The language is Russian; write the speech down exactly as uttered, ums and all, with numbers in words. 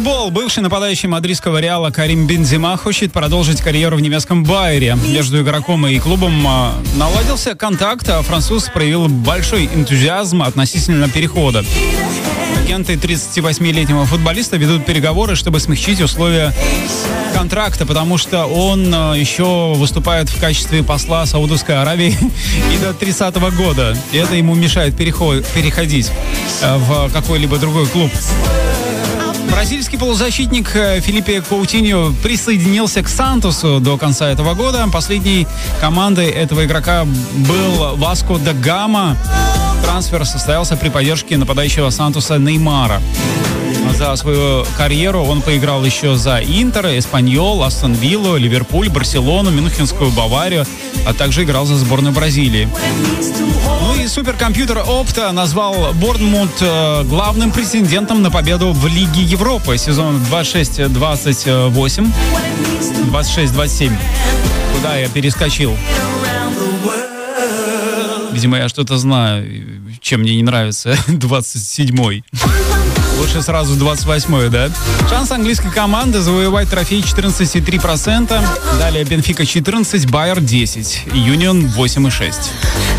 Футбол. Бывший нападающий мадридского Реала Карим Бензема хочет продолжить карьеру в немецком Байере. Между игроком и клубом наладился контакт, а француз проявил большой энтузиазм относительно перехода. Агенты тридцативосьмилетнего футболиста ведут переговоры, чтобы смягчить условия контракта, потому что он еще выступает в качестве посла Саудовской Аравии и до тридцатого года. И это ему мешает переход, переходить в какой-либо другой клуб. Бразильский полузащитник Филиппе Коутиньо присоединился к Сантосу до конца этого года. Последней командой этого игрока был Васко да Гама. Трансфер состоялся при поддержке нападающего Сантоса Неймара. За свою карьеру он поиграл еще за Интер, Эспаньол, Астон Виллу, Ливерпуль, Барселону, Мюнхенскую Баварию, а также играл за сборную Бразилии. Ну и суперкомпьютер Opta назвал Борнмут главным претендентом на победу в Лиге Европы сезон двадцать шесть двадцать восемь. двадцать шесть двадцать семь. Куда я перескочил? Видимо, я что-то знаю, чем мне не нравится двадцать седьмой. Лучше сразу двадцать восьмой, да? Шанс английской команды завоевать трофей четырнадцать целых три десятых процента. Далее Бенфика четырнадцать, Байер десять, Юнион восемь целых шесть десятых процента.